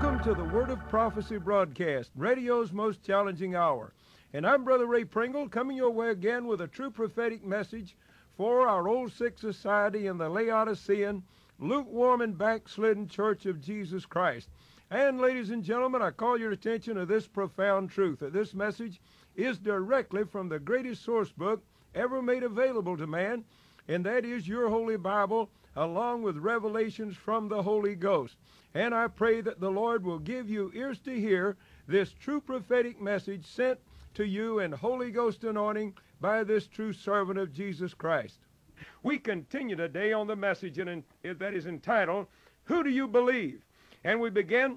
Welcome to the Word of Prophecy broadcast, radio's most challenging hour. And I'm Brother Ray Pringle, coming your way again with a true prophetic message for our old sick society in the Laodicean, lukewarm and backslidden Church of Jesus Christ. And ladies and gentlemen, I call your attention to this profound truth, that this message is directly from the greatest source book ever made available to man, and that is your Holy Bible, along with revelations from the Holy Ghost. And I pray that the Lord will give you ears to hear this true prophetic message sent to you in Holy Ghost anointing by this true servant of Jesus Christ. We continue today on the message that is entitled, Who Do You Believe? And we begin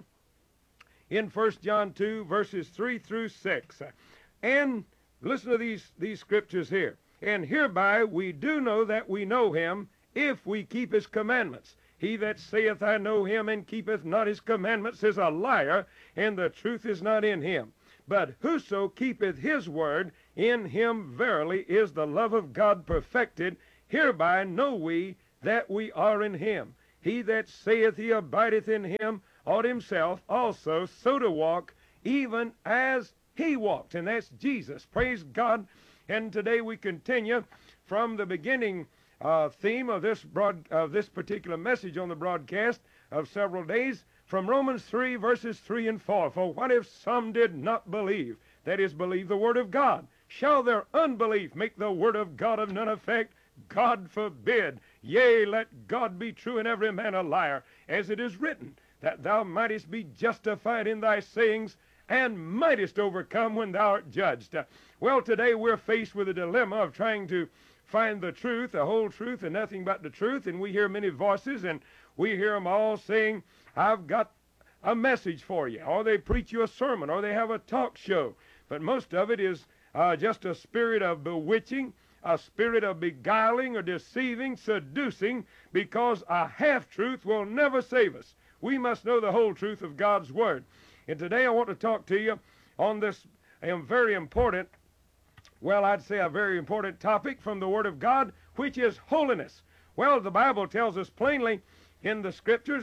in 1 John 2, verses 3 through 6. And listen to these scriptures here. And hereby we do know that we know him, if we keep his commandments. He that saith, I know him, and keepeth not his commandments, is a liar, and the truth is not in him. But whoso keepeth his word, in him verily is the love of God perfected. Hereby know we that we are in him. He that saith he abideth in him ought himself also so to walk, even as he walked. And that's Jesus. Praise God. And today we continue from the beginning theme of this particular message on the broadcast of several days, from Romans 3, verses 3 and 4. For what if some did not believe, that is, believe the word of God? Shall their unbelief make the word of God of none effect? God forbid. Yea, let God be true and every man a liar, as it is written, that thou mightest be justified in thy sayings, and mightest overcome when thou art judged. Well, today we're faced with a dilemma of trying to find the truth, the whole truth, and nothing but the truth. And we hear many voices, and we hear them all saying, I've got a message for you. Or they preach you a sermon, or they have a talk show. But most of it is just a spirit of bewitching, a spirit of beguiling or deceiving, seducing, because a half-truth will never save us. We must know the whole truth of God's Word. And today I want to talk to you on this very important, well, I'd say a very important topic from the Word of God, which is holiness. Well, the Bible tells us plainly in the Scriptures,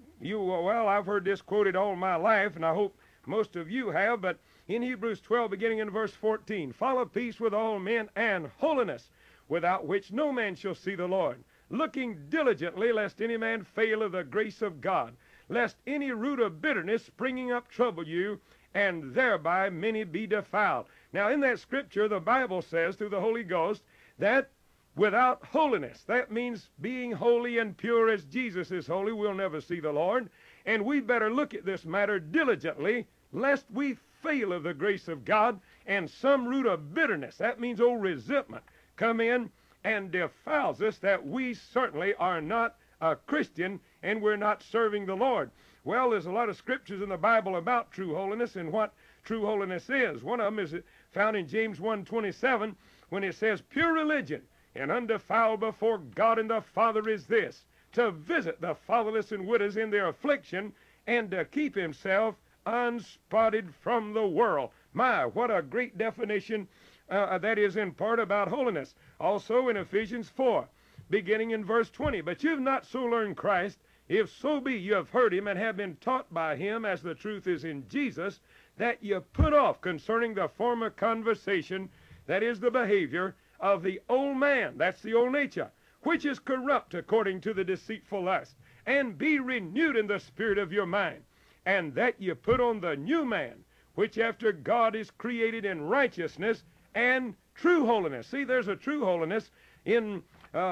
I've heard this quoted all my life, and I hope most of you have, but in Hebrews 12, beginning in verse 14, follow peace with all men and holiness, without which no man shall see the Lord, looking diligently lest any man fail of the grace of God, lest any root of bitterness springing up trouble you, and thereby many be defiled. Now, in that scripture, the Bible says through the Holy Ghost that without holiness, that means being holy and pure as Jesus is holy, we'll never see the Lord. And we better look at this matter diligently, lest we fail of the grace of God, and some root of bitterness, that means old resentment, come in and defiles us, that we certainly are not a Christian and we're not serving the Lord. Well, there's a lot of scriptures in the Bible about true holiness and what true holiness is. One of them is found in James 1:27, when it says, pure religion and undefiled before God and the Father is this, to visit the fatherless and widows in their affliction, and to keep himself unspotted from the world. My, what a great definition that is in part about holiness. Also in Ephesians 4, beginning in verse 20, but you've not so learned Christ, if so be you have heard him and have been taught by him, as the truth is in Jesus, that you put off concerning the former conversation, that is the behavior of the old man, that's the old nature, which is corrupt according to the deceitful lust, and be renewed in the spirit of your mind, and that you put on the new man, which after God is created in righteousness and true holiness. See, there's a true holiness in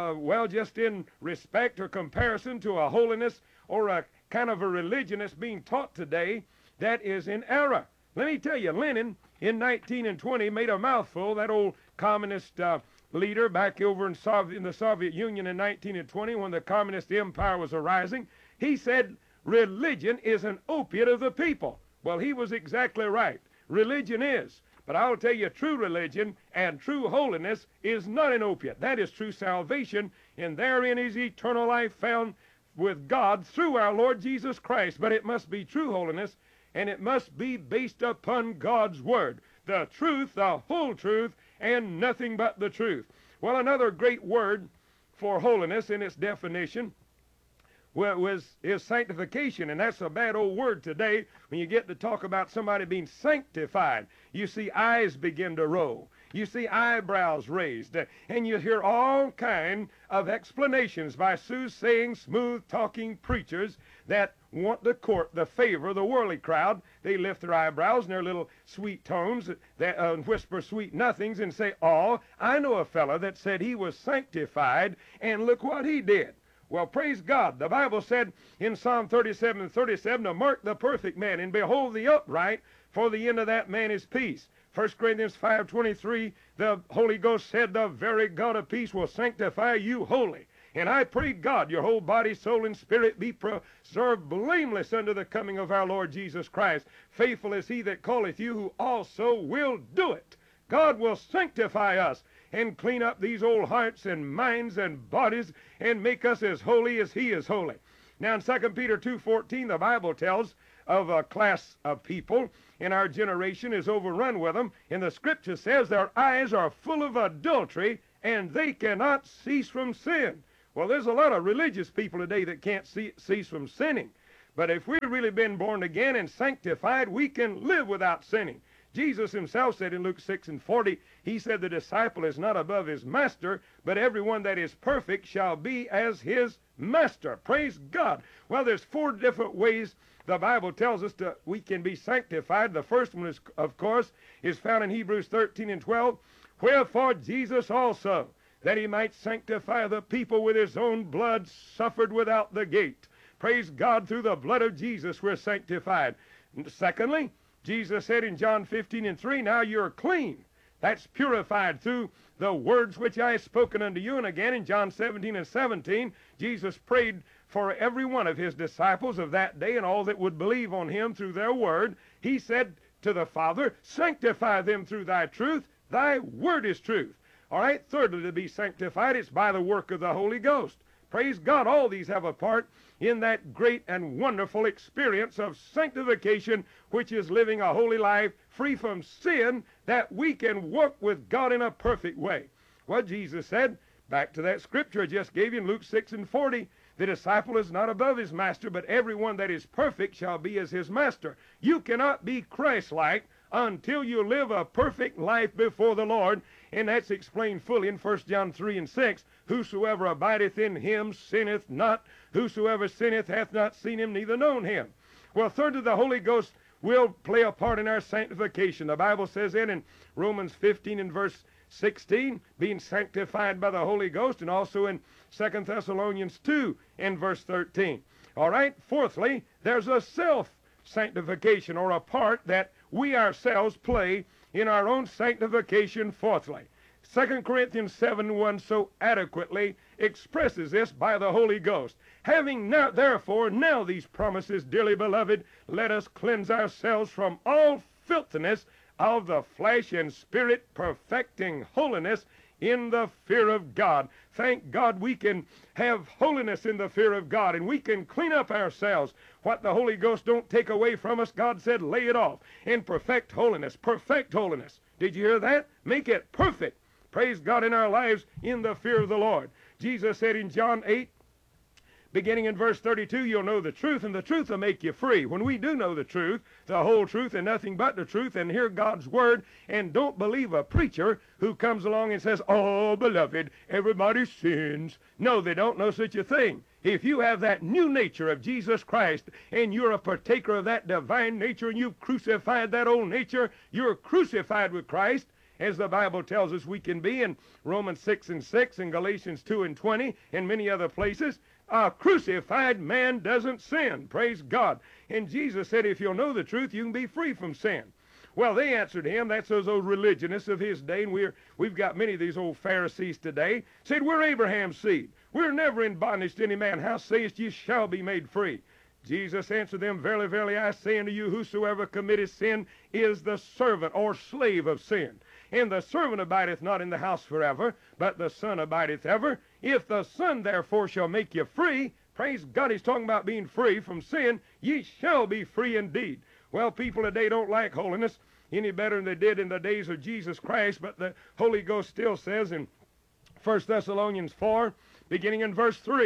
just in respect or comparison to a holiness or a kind of a religion that's being taught today that is in error. Let me tell you, Lenin in 1920 made a mouthful, that old communist leader back over in the Soviet Union in 1920 when the communist empire was arising. He said, religion is an opiate of the people. Well, he was exactly right. Religion is. But I'll tell you, true religion and true holiness is not an opiate. That is true salvation, and therein is eternal life found with God through our Lord Jesus Christ. But it must be true holiness, and it must be based upon God's Word. The truth, the whole truth, and nothing but the truth. Well, another great word for holiness in its definition is sanctification, and that's a bad old word today. When you get to talk about somebody being sanctified, you see eyes begin to roll. You see eyebrows raised, and you hear all kind of explanations by soothsaying, smooth-talking preachers that want to court the favor of the worldly crowd. They lift their eyebrows in their little sweet tones that whisper sweet nothings and say, "Oh, I know a fellow that said he was sanctified, and look what he did." Well, praise God. The Bible said in Psalm 37:37, to mark the perfect man, and behold the upright, for the end of that man is peace. 1 Corinthians 5:23, the Holy Ghost said, the very God of peace will sanctify you wholly. And I pray God your whole body, soul, and spirit be preserved blameless unto the coming of our Lord Jesus Christ. Faithful is he that calleth you, who also will do it. God will sanctify us and clean up these old hearts and minds and bodies and make us as holy as he is holy. Now in 2 Peter 2:14, the Bible tells of a class of people in our generation is overrun with them, and the scripture says their eyes are full of adultery and they cannot cease from sin. Well, there's a lot of religious people today that can't cease from sinning. But if we've really been born again and sanctified, we can live without sinning. Jesus himself said in Luke 6:40, he said, the disciple is not above his master, but everyone that is perfect shall be as his master. Praise God. Well, there's 4 different ways the Bible tells us we can be sanctified. The first one, is, of course, is found in Hebrews 13:12. Wherefore Jesus also, that he might sanctify the people with his own blood, suffered without the gate. Praise God, through the blood of Jesus we're sanctified. And secondly, Jesus said in John 15:3, now you're clean. That's purified through the words which I have spoken unto you. And again in John 17:17, Jesus prayed for every one of his disciples of that day and all that would believe on him through their word. He said to the Father, sanctify them through thy truth. Thy word is truth. All right, thirdly, to be sanctified, it's by the work of the Holy Ghost. Praise God, all these have a part in that great and wonderful experience of sanctification, which is living a holy life free from sin, that we can walk with God in a perfect way. What Jesus said, back to that scripture I just gave you in Luke 6:40, the disciple is not above his master, but everyone that is perfect shall be as his master. You cannot be Christ-like until you live a perfect life before the Lord, and that's explained fully in 1 John 3:6. Whosoever abideth in him sinneth not. Whosoever sinneth hath not seen him, neither known him. Well, thirdly, the Holy Ghost will play a part in our sanctification. The Bible says in Romans 15 and verse 16, being sanctified by the Holy Ghost, and also in 2 Thessalonians 2 and verse 13. All right, fourthly, there's a self-sanctification, or a part that we ourselves play in our own sanctification. Fourthly, 2 Corinthians 7:1 so adequately expresses this by the Holy Ghost. Having now, therefore, now these promises, dearly beloved, let us cleanse ourselves from all filthiness of the flesh and spirit, perfecting holiness in the fear of God. Thank God we can have holiness in the fear of God, and we can clean up ourselves. What the Holy Ghost don't take away from us, God said, lay it off and perfect holiness. Perfect holiness. Did you hear that? Make it perfect. Praise God in our lives in the fear of the Lord. Jesus said in John 8, beginning in verse 32, you'll know the truth, and the truth will make you free. When we do know the truth, the whole truth and nothing but the truth, and hear God's word, and don't believe a preacher who comes along and says, oh, beloved, everybody sins. No, they don't know such a thing. If you have that new nature of Jesus Christ, and you're a partaker of that divine nature, and you've crucified that old nature, you're crucified with Christ, as the Bible tells us we can be in Romans 6:6 and Galatians 2:20 and many other places. A crucified man doesn't sin. Praise God. And Jesus said, if you'll know the truth, you can be free from sin. Well, they answered him, that's those old religionists of his day, and we've got many of these old Pharisees today, said, we're Abraham's seed. We're never in bondage to any man. How sayest ye shall be made free? Jesus answered them, verily, verily, I say unto you, whosoever committeth sin is the servant or slave of sin. And the servant abideth not in the house forever, but the Son abideth ever. If the Son therefore shall make you free, praise God, he's talking about being free from sin, ye shall be free indeed. Well, people today don't like holiness any better than they did in the days of Jesus Christ, but the Holy Ghost still says in 1 Thessalonians 4, beginning in verse 3,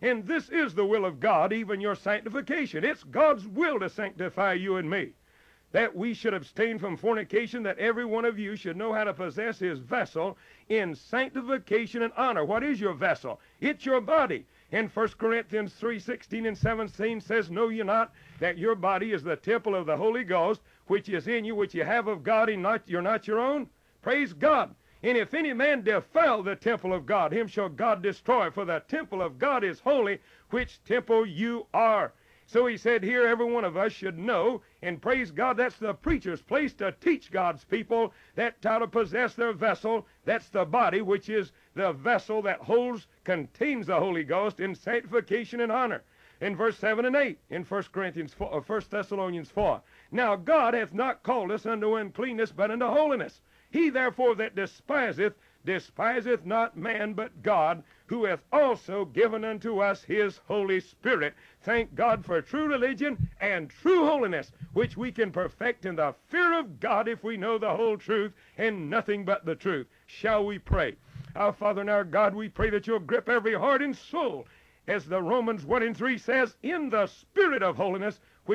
And this is the will of God, even your sanctification. It's God's will to sanctify you and me, that we should abstain from fornication, that every one of you should know how to possess his vessel in sanctification and honor. What is your vessel? It's your body. And 1 Corinthians 3:16 and 17 says, know ye not that your body is the temple of the Holy Ghost, which is in you, which you have of God, and you're not your own? Praise God. And if any man defile the temple of God, him shall God destroy, for the temple of God is holy, which temple you are. So he said here, every one of us should know, and praise God, that's the preacher's place to teach God's people that how to possess their vessel. That's the body, which is the vessel that contains the Holy Ghost in sanctification and honor. In verse 7 and 8, in 1 Thessalonians 4. Now God hath not called us unto uncleanness, but unto holiness. He therefore that despiseth not man but God, who hath also given unto us his Holy Spirit. Thank God for true religion and true holiness, which we can perfect in the fear of God if we know the whole truth and nothing but the truth. Shall we pray? Our Father and our God, we pray that you'll grip every heart and soul, as the Romans 1 and 3 says, in the spirit of holiness,